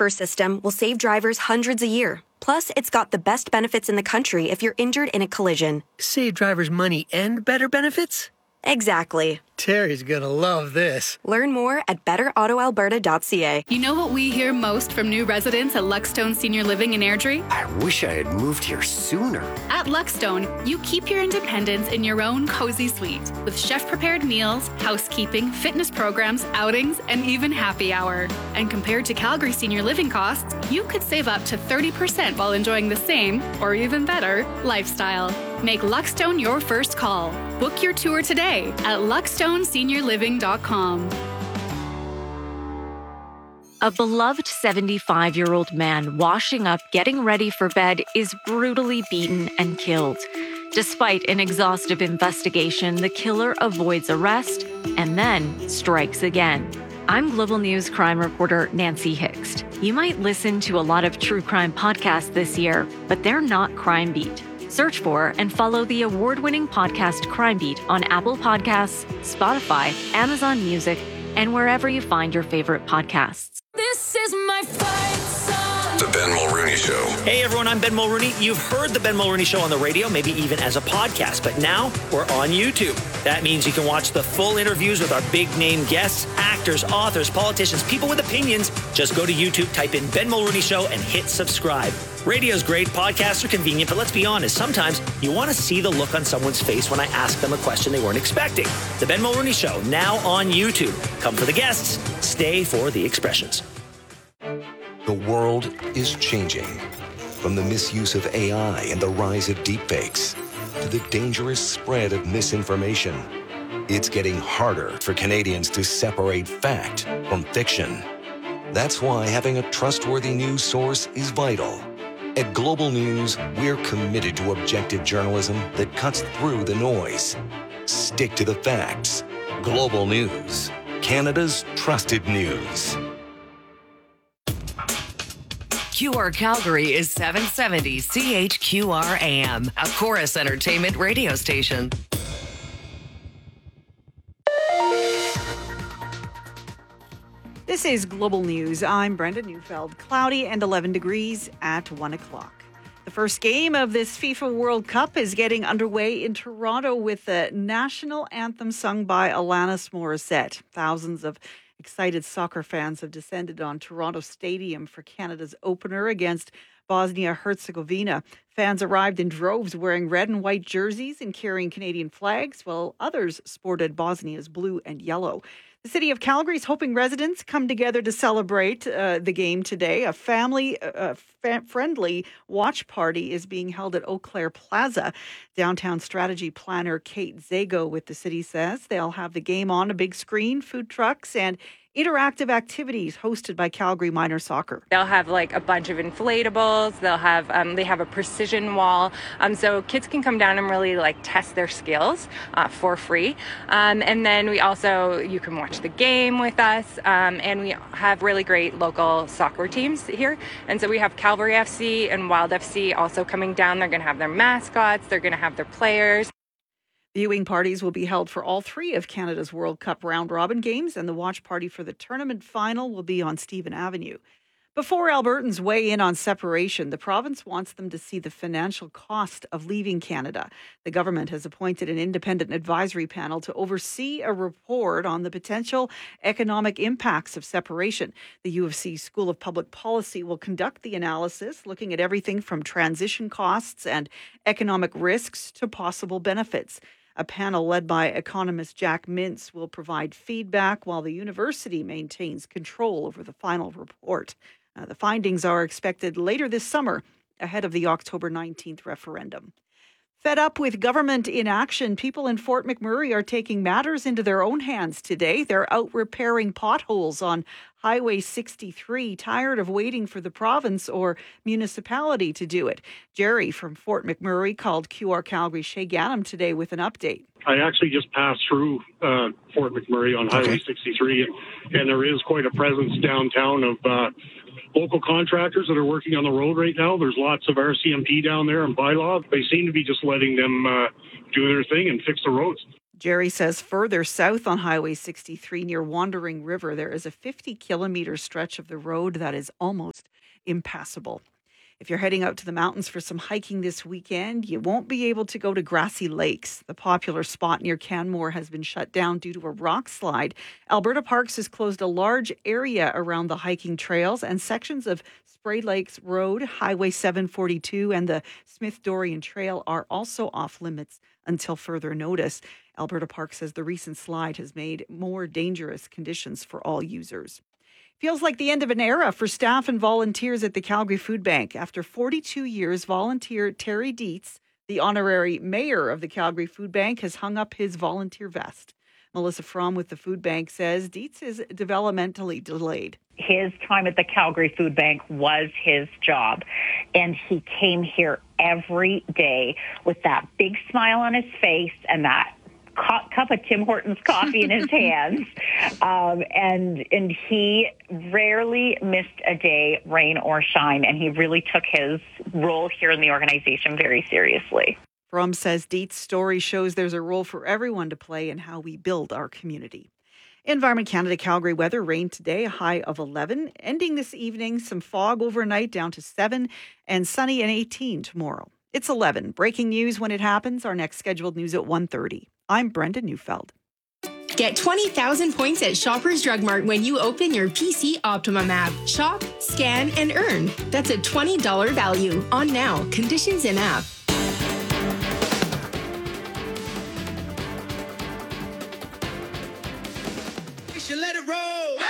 First system will save drivers hundreds a year. Plus, it's got the best benefits in the country if you're injured in a collision. Save drivers money and better benefits? Exactly. Terry's gonna love this. Learn more at betterautoalberta.ca. You know what we hear most from new residents at Luckstone Senior Living in Airdrie? I wish I had moved here sooner. At Luckstone, you keep your independence in your own cozy suite with chef-prepared meals, housekeeping, fitness programs, outings, and even happy hour. And compared to Calgary Senior Living costs, you could save up to 30% while enjoying the same, or even better, lifestyle. Make Luckstone your first call. Book your tour today at luckstoneseniorliving.com. A beloved 75-year-old man washing up, getting ready for bed is brutally beaten and killed. Despite an exhaustive investigation, the killer avoids arrest and then strikes again. I'm Global News crime reporter Nancy Hixt. You might listen to a lot of true crime podcasts this year, but they're not Crime Beat. Search for and follow the award-winning podcast Crime Beat on Apple Podcasts, Spotify, Amazon Music, and wherever you find your favorite podcasts. This is my fight song. The Ben Mulrooney Show. Hey everyone, I'm Ben Mulrooney. You've heard the Ben Mulrooney Show on the radio, maybe even as a podcast, but now we're on YouTube. That means you can watch the full interviews with our big name guests, actors, authors, politicians, people with opinions. Just go to YouTube, type in Ben Mulrooney Show, and hit subscribe. Radio's great, podcasts are convenient, but let's be honest, sometimes you want to see the look on someone's face when I ask them a question they weren't expecting. The Ben Mulrooney Show, now on YouTube. Come for the guests, stay for the expressions. The world is changing. From the misuse of AI and the rise of deepfakes to the dangerous spread of misinformation, it's getting harder for Canadians to separate fact from fiction. That's why having a trustworthy news source is vital. At Global News, we're committed to objective journalism that cuts through the noise. Stick to the facts. Global News, Canada's trusted news. QR Calgary is 770 CHQR AM, a Chorus Entertainment radio station. This is Global News. I'm Brenda Neufeld. Cloudy and 11 degrees at 1 o'clock. The first game of this FIFA World Cup is getting underway in Toronto with the national anthem sung by Alanis Morissette. Thousands of excited soccer fans have descended on Toronto Stadium for Canada's opener against Bosnia-Herzegovina. Fans arrived in droves wearing red and white jerseys and carrying Canadian flags, while others sported Bosnia's blue and yellow. The city of Calgary is hoping residents come together to celebrate the game today. A family-friendly watch party is being held at Eau Claire Plaza. Downtown strategy planner Kate Zago with the city says they'll have the game on a big screen, food trucks, and interactive activities hosted by Calgary Minor Soccer. They'll have like a bunch of inflatables. They'll have they have a precision wall, so kids can come down and really like test their skills for free. And then you can watch the game with us, and we have really great local soccer teams here. And so we have Calvary FC and Wild FC also coming down. They're going to have their mascots. They're going to have their players. Viewing parties will be held for all three of Canada's World Cup round-robin games, and the watch party for the tournament final will be on Stephen Avenue. Before Albertans weigh in on separation, the province wants them to see the financial cost of leaving Canada. The government has appointed an independent advisory panel to oversee a report on the potential economic impacts of separation. The U of C School of Public Policy will conduct the analysis, looking at everything from transition costs and economic risks to possible benefits. A panel led by economist Jack Mintz will provide feedback while the university maintains control over the final report. The findings are expected later this summer, ahead of the October 19th referendum. Fed up with government inaction, people in Fort McMurray are taking matters into their own hands today. They're out repairing potholes on Highway 63, tired of waiting for the province or municipality to do it. Jerry from Fort McMurray called QR Calgary's Shay Gannam today with an update. I actually just passed through Fort McMurray on Highway 63, and there is quite a presence downtown of local contractors that are working on the road right now. There's lots of RCMP down there and bylaw. They seem to be just letting them do their thing and fix the roads. Jerry says further south on Highway 63 near Wandering River, there is a 50-kilometer stretch of the road that is almost impassable. If you're heading out to the mountains for some hiking this weekend, you won't be able to go to Grassy Lakes. The popular spot near Canmore has been shut down due to a rock slide. Alberta Parks has closed a large area around the hiking trails, and sections of Spray Lakes Road, Highway 742, and the Smith-Dorian Trail are also off limits until further notice. Alberta Parks says the recent slide has made more dangerous conditions for all users. Feels like the end of an era for staff and volunteers at the Calgary Food Bank. After 42 years, volunteer Terry Dietz, the honorary mayor of the Calgary Food Bank, has hung up his volunteer vest. Melissa Fromm with the Food Bank says Dietz is developmentally delayed. His time at the Calgary Food Bank was his job, and he came here every day with that big smile on his face and that cup of Tim Hortons coffee in his hands, and he rarely missed a day, rain or shine, and he really took his role here in the organization very seriously. Fromm says Dietz's story shows there's a role for everyone to play in how we build our community. Environment Canada Calgary weather, rain today, a high of 11. Ending this evening, some fog overnight down to 7, and sunny and 18 tomorrow. It's 11. Breaking news when it happens. Our next scheduled news at 1:30. I'm Brenda Neufeld. Get 20,000 points at Shoppers Drug Mart when you open your PC Optimum app. Shop, scan, and earn. That's a $20 value on now. Conditions in app.